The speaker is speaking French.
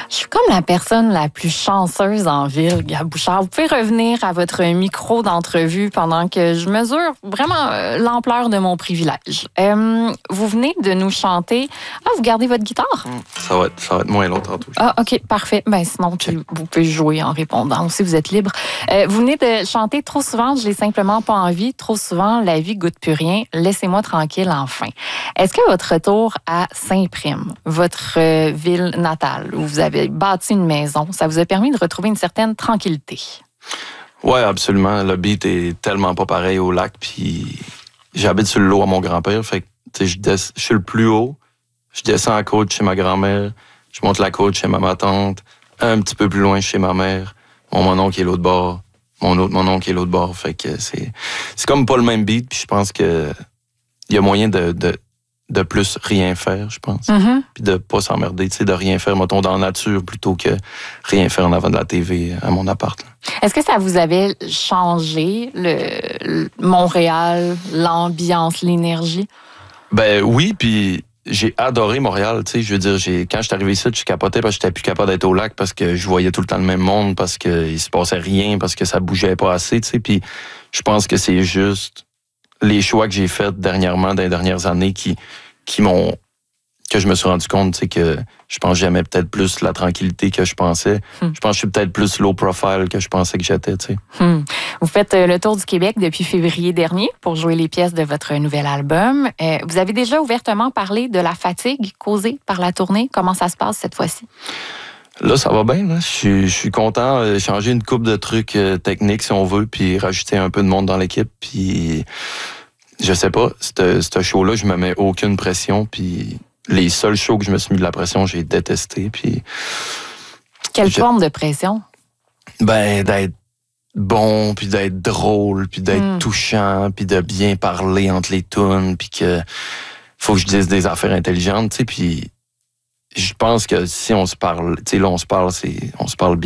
Je suis comme la personne la plus chanceuse en ville, Gab Bouchard. Vous pouvez revenir à votre micro d'entrevue pendant que je mesure vraiment l'ampleur de mon privilège. Vous venez de nous chanter. Ah, vous gardez votre guitare? Ça va être moins long tantôt. Ah, OK, parfait. Ben, sinon, vous pouvez jouer en répondant aussi, vous êtes libre. Vous venez de chanter trop souvent, je l'ai simplement pas envie. Trop souvent, la vie goûte plus rien. Laissez-moi tranquille enfin. Est-ce que votre retour à Saint-Prime, votre ville natale, où vous avez bâti une maison, ça vous a permis de retrouver une certaine tranquillité? Oui, absolument. Le beat est tellement pas pareil au lac. Puis j'habite sur le lot à mon grand-père. Fait que je suis le plus haut. Je descends à la côte chez ma grand-mère. Je monte la côte chez ma tante. Un petit peu plus loin chez ma mère. Mon oncle est l'autre bord. Mon oncle est l'autre bord. Fait que c'est comme pas le même beat. Puis je pense que il y a moyen de plus rien faire, je pense. Mm-hmm. Puis de pas s'emmerder, de rien faire, mettons, dans la nature plutôt que rien faire en avant de la TV à mon appart. Là. Est-ce que ça vous avait changé le Montréal, l'ambiance, l'énergie? Ben oui, puis j'ai adoré Montréal, tu sais, je veux dire, quand je suis arrivé ici, je capotais parce que j'étais plus capable d'être au lac, parce que je voyais tout le temps le même monde, parce qu'il se passait rien, parce que ça bougeait pas assez, tu sais, puis je pense que c'est juste les choix que j'ai faits dernièrement, dans les dernières années, que je me suis rendu compte, tu sais, que je pense que j'aimais peut-être plus la tranquillité que je pensais. Je pense que je suis peut-être plus low profile que je pensais que j'étais, tu sais. Vous faites le tour du Québec depuis février dernier pour jouer les pièces de votre nouvel album. Vous avez déjà ouvertement parlé de la fatigue causée par la tournée. Comment ça se passe cette fois-ci? Là, ça va bien. Là. Je suis content de changer une couple de trucs techniques, si on veut, puis rajouter un peu de monde dans l'équipe. Puis, je sais pas, ce show-là, je me mets aucune pression. Puis, les seuls shows que je me suis mis de la pression, j'ai détesté. Puis, quelle forme de pression? Ben, d'être bon, puis d'être drôle, puis d'être touchant, puis de bien parler entre les tunes, puis que faut que je dise des affaires intelligentes, tu sais, puis je pense que si on se parle, tu sais, là, on se parle bien.